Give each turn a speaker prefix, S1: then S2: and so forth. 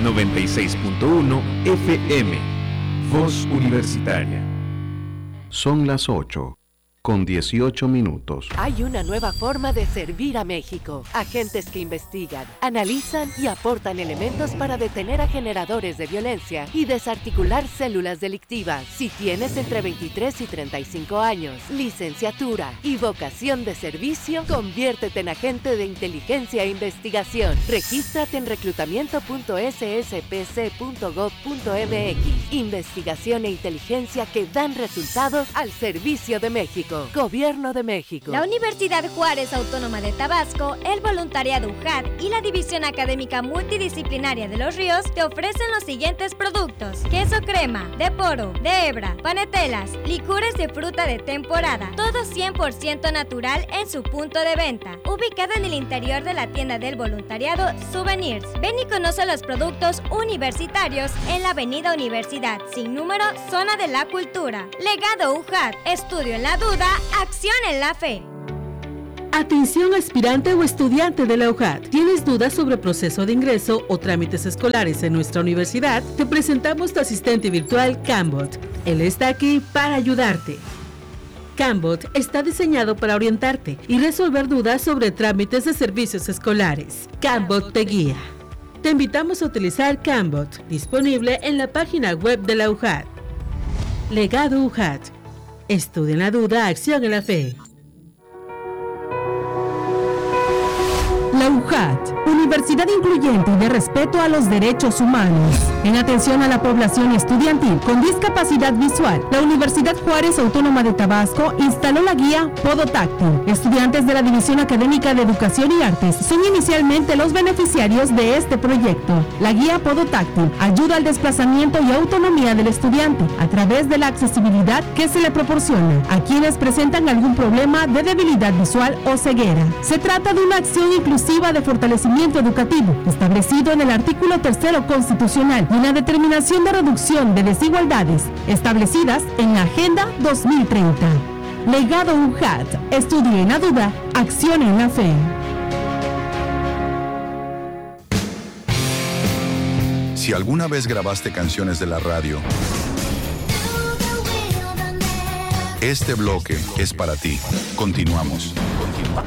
S1: 96.1 FM. Voz Universitaria.
S2: Son las 8:18.
S3: Hay una nueva forma de servir a México. Agentes que investigan, analizan y aportan elementos para detener a generadores de violencia y desarticular células delictivas. Si tienes entre 23 y 35 años, licenciatura y vocación de servicio, conviértete en agente de inteligencia e investigación. Regístrate en reclutamiento.sspc.gov.mx. Investigación e inteligencia que dan resultados al servicio de México. Gobierno de México.
S4: La Universidad Juárez Autónoma de Tabasco, el voluntariado UJAT y la División Académica Multidisciplinaria de Los Ríos te ofrecen los siguientes productos: queso crema, de poro, de hebra, panetelas, licores de fruta de temporada, todo 100% natural en su punto de venta, ubicado en el interior de la tienda del voluntariado Souvenirs. Ven y conoce los productos universitarios en la Avenida Universidad, sin número, Zona de la Cultura. Legado UJAT, estudio en la duda, acción en la fe.
S5: Atención aspirante o estudiante de la UJAT. ¿Tienes dudas sobre proceso de ingreso o trámites escolares en nuestra universidad? Te presentamos tu asistente virtual Cambot. Él está aquí para ayudarte. Cambot está diseñado para orientarte y resolver dudas sobre trámites de servicios escolares. Cambot te guía. Te invitamos a utilizar Cambot, disponible en la página web de la UJAT. Legado UJAT. Estudia en la duda, acción en la fe. La UJAT, Universidad Incluyente y de Respeto a los Derechos Humanos. En atención a la población estudiantil con discapacidad visual, la Universidad Juárez Autónoma de Tabasco instaló la guía Podotáctil. Estudiantes de la División Académica de Educación y Artes son inicialmente los beneficiarios de este proyecto. La guía Podotáctil ayuda al desplazamiento y autonomía del estudiante a través de la accesibilidad que se le proporciona a quienes presentan algún problema de debilidad visual o ceguera. Se trata de una acción inclusiva de fortalecimiento educativo, establecido en el artículo 3º constitucional y una determinación de reducción de desigualdades establecidas en la Agenda 2030. Legado UJAT, estudio en la duda, acción en la fe.
S6: Si alguna vez grabaste canciones de la radio, este bloque es para ti. Continuamos.